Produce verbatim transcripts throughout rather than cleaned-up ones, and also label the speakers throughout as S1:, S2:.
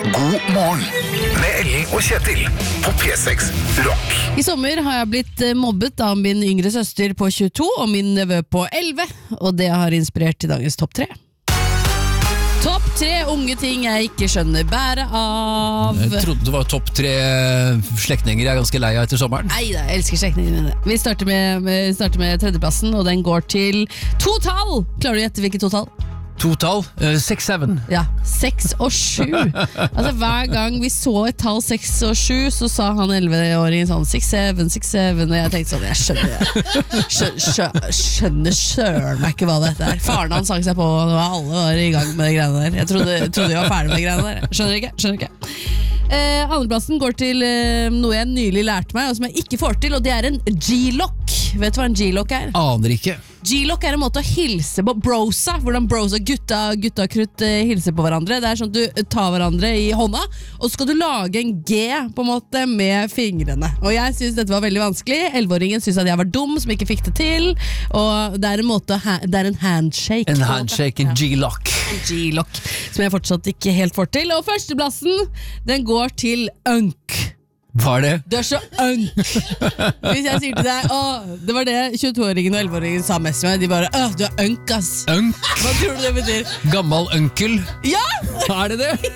S1: God morgen med Ellen og Kjetil på P seks Rock.
S2: I sommer har jeg blitt mobbet av min yngre søster på tjueto og min nevø på elleve, og det har inspirert til dagens topp tre. Topp tre unge ting jeg ikke skjønner bæret av.
S3: Jeg trodde det var topp tre slektninger jeg er ganske lei av etter sommeren.
S2: Neida, jeg elsker slektningene mine. Vi starter med, vi starter med tredjeplassen, og den går til to tall. Klarer du å gjette hvilket to tall?
S3: Totall, uh, seks syv.
S2: Ja, seks og sju. Altså hver gang vi så et tall seks og sju, så sa han elleve-åringen sånn seks syv, seks syv, og jeg tenkte sånn, jeg skjønner skjønner, skjønner, skjønner søren meg ikke hva dette er. Faren han sang seg på, og alle var i gang med de greiene der. Jeg trodde, trodde de var ferdig med de greiene der. Skjønner ikke, skjønner ikke. Eh, andreplassen går til eh, noe jeg nylig lærte meg, og som jeg ikke får til, og det er en G-lock. Vet du hva en G-lock er?
S3: Aner ikke.
S2: G-lock er en måte å hilse på, brosa, hvordan brosa, gutta, gutta krutt eh, hilser på hverandre. Det er sånn at du tar hverandre i hånda, og så skal du lage en G på en måte med fingrene. Og jeg synes dette var veldig vanskelig. elleveåringen synes at jeg var dum som ikke fikk det til, og det er en måte, det er en handshake.
S3: En handshake, en G-lock.
S2: En G-lock, som jeg fortsatt ikke helt får til. Og førsteplassen, den går til unk.
S3: Hva er det?
S2: Du er så unk. Hvis jeg sier til deg, åh, det var det tjueto-åringen og elleve-åringen sa mest med, de bare, åh, du er unk, ass.
S3: Unk?
S2: Hva tror du det betyr?
S3: Gammal onkel?
S2: Ja!
S3: Er det det?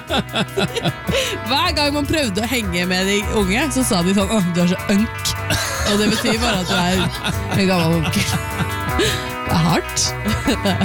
S2: Hver gang man prøvde å henge med de unge, så sa de sånn, åh, du er så unk. Og det betyr bare at du er en gammel onkel. Det er hardt.